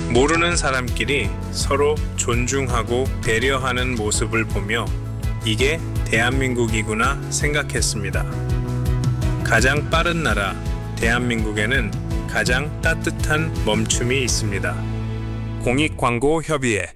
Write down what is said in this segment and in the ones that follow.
모르는 사람끼리 서로 존중하고 배려하는 모습을 보며 이게 대한민국이구나 생각했습니다. 가장 빠른 나라 대한민국에는 가장 따뜻한 멈춤이 있습니다. 공익광고협의회.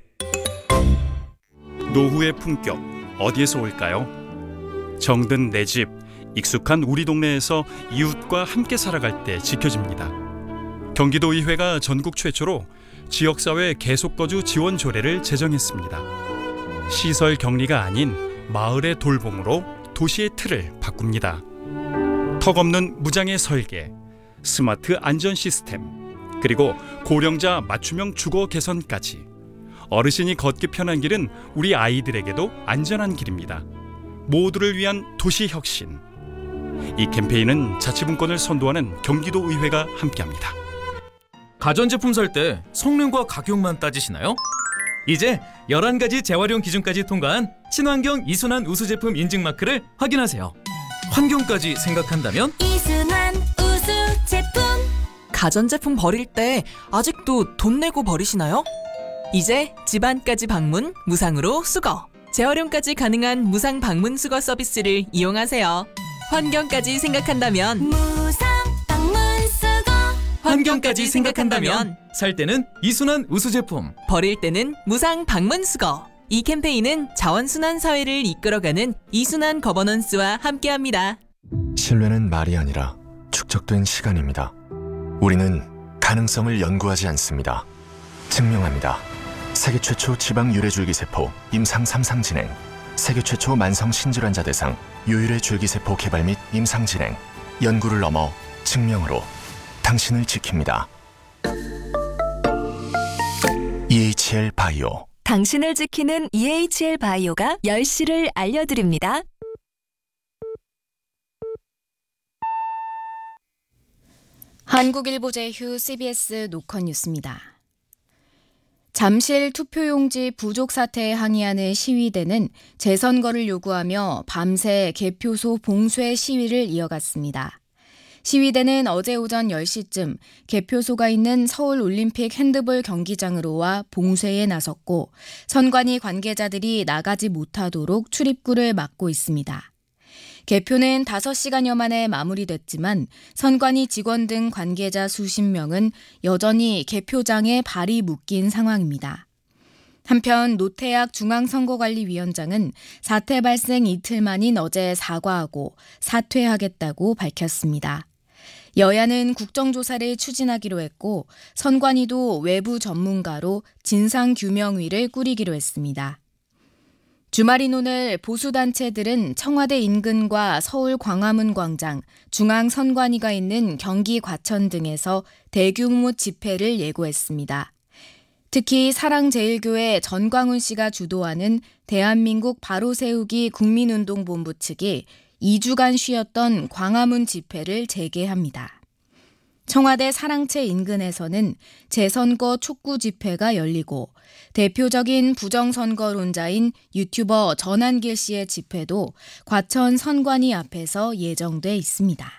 노후의 품격 어디에서 올까요? 정든 내 집, 익숙한 우리 동네에서 이웃과 함께 살아갈 때 지켜집니다. 경기도의회가 전국 최초로 지역사회 계속거주 지원 조례를 제정했습니다. 시설 격리가 아닌 마을의 돌봄으로 도시의 틀을 바꿉니다. 턱없는 무장의 설계, 스마트 안전 시스템, 그리고 고령자 맞춤형 주거 개선까지 어르신이 걷기 편한 길은 우리 아이들에게도 안전한 길입니다. 모두를 위한 도시 혁신. 이 캠페인은 자치분권을 선도하는 경기도의회가 함께합니다. 가전제품 살 때 성능과 가격만 따지시나요? 이제 11가지 재활용 기준까지 통과한 친환경 이순환 우수 제품 인증 마크를 확인하세요. 환경까지 생각한다면 이순환 우수 제품. 가전제품 버릴 때 아직도 돈 내고 버리시나요? 이제 집안까지 방문 무상으로 수거. 재활용까지 가능한 무상 방문 수거 서비스를 이용하세요. 환경까지 생각한다면 무상 방문 수거. 환경까지 생각한다면 살 때는 이순환 우수 제품, 버릴 때는 무상 방문 수거. 이 캠페인은 자원순환 사회를 이끌어가는 이순환 거버넌스와 함께합니다. 신뢰는 말이 아니라 축적된 시간입니다. 우리는 가능성을 연구하지 않습니다. 증명합니다. 세계 최초 지방 유래줄기세포 임상 3상 진행, 세계 최초 만성 신질환자 대상 유일의 줄기세포 개발 및 임상 진행, 연구를 넘어 증명으로 당신을 지킵니다. EHL 바이오. 당신을 지키는 EHL 바이오가 10시를 알려드립니다. 한국일보 제휴 CBS 노컷 뉴스입니다. 잠실 투표용지 부족 사태에 항의하는 시위대는 재선거를 요구하며 밤새 개표소 봉쇄 시위를 이어갔습니다. 시위대는 어제 오전 10시쯤 개표소가 있는 서울올림픽 핸드볼 경기장으로 와 봉쇄에 나섰고 선관위 관계자들이 나가지 못하도록 출입구를 막고 있습니다. 개표는 5시간여 만에 마무리됐지만 선관위 직원 등 관계자 수십 명은 여전히 개표장에 발이 묶인 상황입니다. 한편 노태악 중앙선거관리위원장은 사태 발생 이틀 만인 어제 사과하고 사퇴하겠다고 밝혔습니다. 여야는 국정조사를 추진하기로 했고 선관위도 외부 전문가로 진상규명위를 꾸리기로 했습니다. 주말인 오늘 보수단체들은 청와대 인근과 서울 광화문 광장, 중앙선관위가 있는 경기 과천 등에서 대규모 집회를 예고했습니다. 특히 사랑제일교회 전광훈 씨가 주도하는 대한민국 바로세우기 국민운동본부 측이 2주간 쉬었던 광화문 집회를 재개합니다. 청와대 사랑채 인근에서는 재선거 촉구 집회가 열리고 대표적인 부정선거론자인 유튜버 전한길 씨의 집회도 과천 선관위 앞에서 예정돼 있습니다.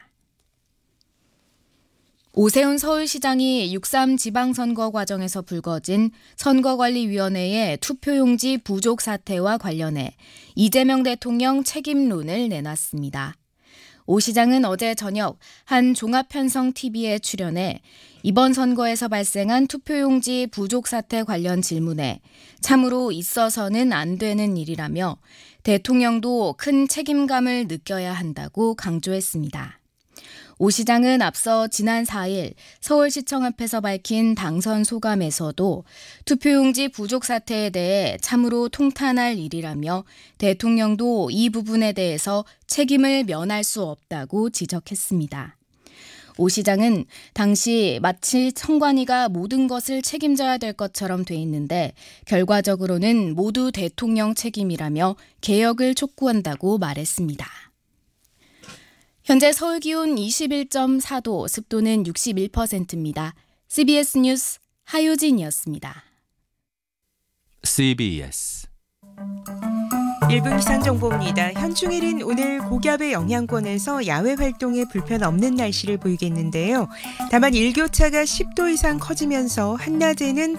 오세훈 서울시장이 6.3 지방선거 과정에서 불거진 선거관리위원회의 투표용지 부족 사태와 관련해 이재명 대통령 책임론을 내놨습니다. 오 시장은 어제 저녁 한 종합편성 TV에 출연해 이번 선거에서 발생한 투표용지 부족 사태 관련 질문에 참으로 있어서는 안 되는 일이라며 대통령도 큰 책임감을 느껴야 한다고 강조했습니다. 오 시장은 앞서 지난 4일 서울시청 앞에서 밝힌 당선 소감에서도 투표용지 부족 사태에 대해 참으로 통탄할 일이라며 대통령도 이 부분에 대해서 책임을 면할 수 없다고 지적했습니다. 오 시장은 당시 마치 선관위가 모든 것을 책임져야 될 것처럼 돼 있는데 결과적으로는 모두 대통령 책임이라며 개혁을 촉구한다고 말했습니다. 현재 서울 기온 21.4도, 습도는 61%입니다. CBS 뉴스 하효진이었습니다. CBS 1분 기상정보입니다. 현충일인 오늘 고기압의 영향권에서 야외 활동에 불편 없는 날씨를 보이겠는데요. 다만 일교차가 10도 이상 커지면서 한낮에는